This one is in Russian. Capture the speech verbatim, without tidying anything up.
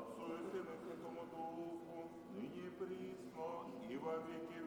Отцу и Сыну и Святому Духу, ныне и присно, и во веки